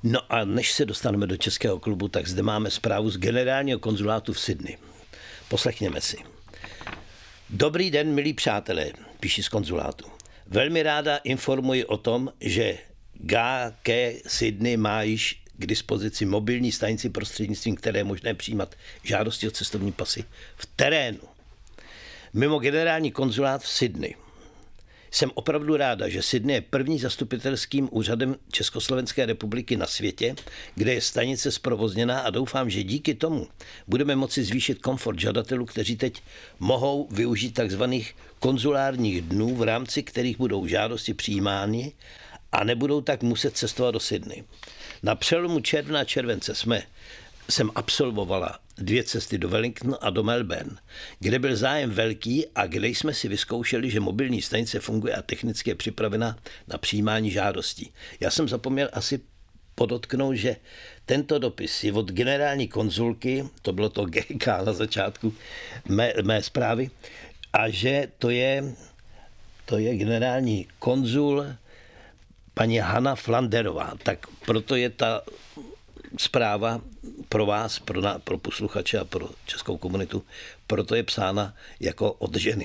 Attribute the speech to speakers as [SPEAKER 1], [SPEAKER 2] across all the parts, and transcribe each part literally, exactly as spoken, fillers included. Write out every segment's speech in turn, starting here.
[SPEAKER 1] No a než se dostaneme do Českého klubu, tak zde máme zprávu z generálního konzulátu v Sydney. Poslechněme si. Dobrý den, milí přátelé, píší z konzulátu. Velmi ráda informuji o tom, že G K Sydney má již k dispozici mobilní stanici, prostřednictvím které je možné přijímat žádosti o cestovní pasy v terénu. Mimo generální konzulát v Sydney. Jsem opravdu ráda, že Sydney je první zastupitelským úřadem Československé republiky na světě, kde je stanice zprovozněná, a doufám, že díky tomu budeme moci zvýšit komfort žadatelů, kteří teď mohou využít takzvaných konzulárních dnů, v rámci kterých budou žádosti přijímány a nebudou tak muset cestovat do Sydney. Na přelomu června a července jsme jsem absolvovala dvě cesty do Wellingtonu a do Melbourne, kde byl zájem velký a kde jsme si vyzkoušeli, že mobilní stanice funguje a technicky je připravena na přijímání žádostí. Já jsem zapomněl asi podotknout, že tento dopis je od generální konzulky, to bylo to G K na začátku mé, mé zprávy, a že to je, to je generální konzul paní Hana Flanderová. Tak proto je ta zpráva pro vás, pro, na, pro posluchače a pro českou komunitu, proto je psána jako od ženy.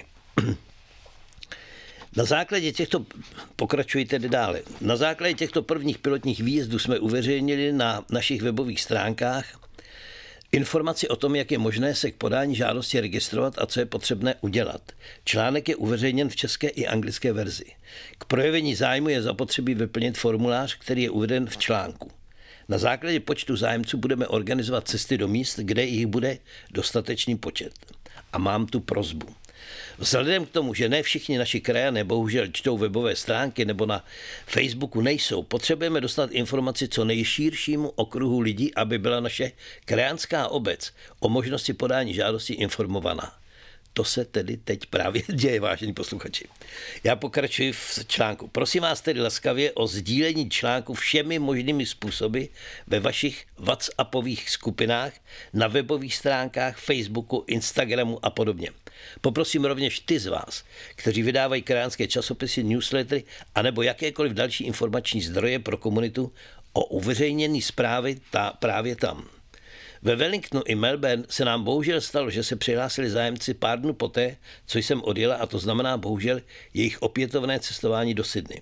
[SPEAKER 1] Na základě těchto, pokračuji tedy dále, na základě těchto prvních pilotních výjezdů jsme uveřejnili na našich webových stránkách informaci o tom, jak je možné se k podání žádosti registrovat a co je potřebné udělat. Článek je uveřejněn v české i anglické verzi. K projevení zájmu je zapotřebí vyplnit formulář, který je uveden v článku. Na základě počtu zájemců budeme organizovat cesty do míst, kde jich bude dostatečný počet. A mám tu prosbu. Vzhledem k tomu, že ne všichni naši krajané bohužel čtou webové stránky nebo na Facebooku nejsou, potřebujeme dostat informaci co nejširšímu okruhu lidí, aby byla naše krajanská obec o možnosti podání žádosti informovaná. To se tedy teď právě děje, vážení posluchači. Já pokračuji v článku. Prosím vás tedy laskavě o sdílení článku všemi možnými způsoby ve vašich WhatsAppových skupinách, na webových stránkách, Facebooku, Instagramu a podobně. Poprosím rovněž ty z vás, kteří vydávají krajanské časopisy, newslettery anebo jakékoliv další informační zdroje pro komunitu, o uveřejnění zprávy ta, právě tam. Ve Wellingtonu i Melbourne se nám bohužel stalo, že se přihlásili zájemci pár dnů poté, co jsem odjela, a to znamená bohužel jejich opětovné cestování do Sydney.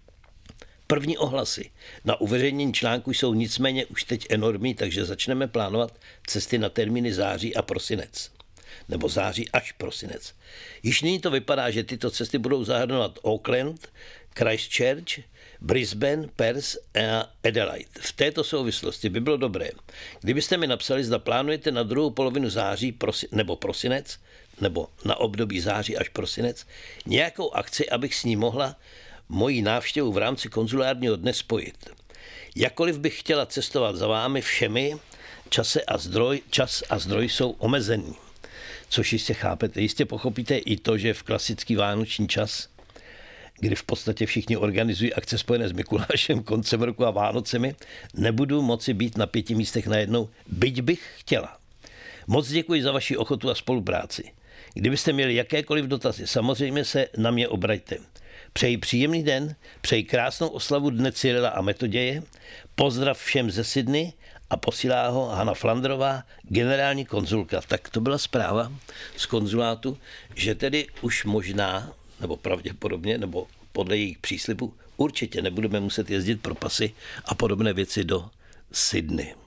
[SPEAKER 1] První ohlasy na uveřejnění článku jsou nicméně už teď enormní, takže začneme plánovat cesty na termíny září a prosinec. Nebo září až prosinec. Již nyní to vypadá, že tyto cesty budou zahrnovat Auckland, Christchurch, Brisbane, Perth a Adelaide. V této souvislosti by bylo dobré, kdybyste mi napsali, zda plánujete na druhou polovinu září prosi, nebo prosinec, nebo na období září až prosinec, nějakou akci, abych s ní mohla moji návštěvu v rámci konzulárního dne spojit. Jakkoliv bych chtěla cestovat za vámi všemi, čase a zdroj, čas a zdroj jsou omezený. Což jistě chápete. Jistě pochopíte i to, že v klasický vánoční čas, kdy v podstatě všichni organizují akce spojené s Mikulášem, koncem roku a Vánocemi, nebudu moci být na pěti místech najednou, byť bych chtěla. Moc děkuji za vaši ochotu a spolupráci. Kdybyste měli jakékoliv dotazy, samozřejmě se na mě obraťte. Přeji příjemný den, přeji krásnou oslavu Dne Cyrila a Metoděje, pozdrav všem ze Sydney a posílá ho Hana Flanderová, generální konzulka. Tak to byla zpráva z konzulátu, že tedy už možná, nebo pravděpodobně, nebo podle jejich příslibu, určitě nebudeme muset jezdit pro pasy a podobné věci do Sydney.